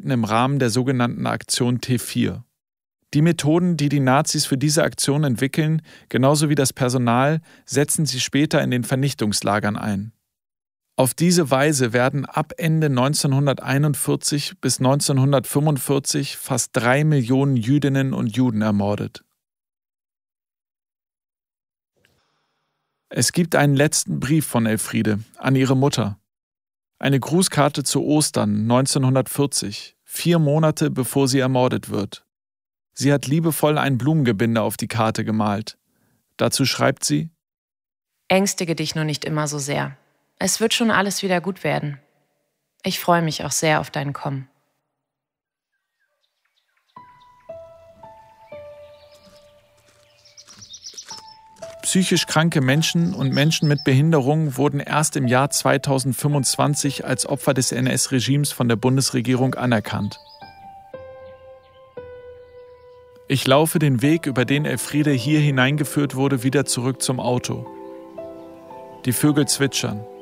galten im Rahmen der sogenannten Aktion T4. Die Methoden, die die Nazis für diese Aktion entwickeln, genauso wie das Personal, setzen sie später in den Vernichtungslagern ein. Auf diese Weise werden ab Ende 1941 bis 1945 fast 3 Millionen Jüdinnen und Juden ermordet. Es gibt einen letzten Brief von Elfriede an ihre Mutter. Eine Grußkarte zu Ostern 1940, 4 Monate bevor sie ermordet wird. Sie hat liebevoll ein Blumengebinde auf die Karte gemalt. Dazu schreibt sie: Ängstige dich nur nicht immer so sehr. Es wird schon alles wieder gut werden. Ich freue mich auch sehr auf dein Kommen. Psychisch kranke Menschen und Menschen mit Behinderung wurden erst im Jahr 2025 als Opfer des NS-Regimes von der Bundesregierung anerkannt. Ich laufe den Weg, über den Elfriede hier hineingeführt wurde, wieder zurück zum Auto. Die Vögel zwitschern.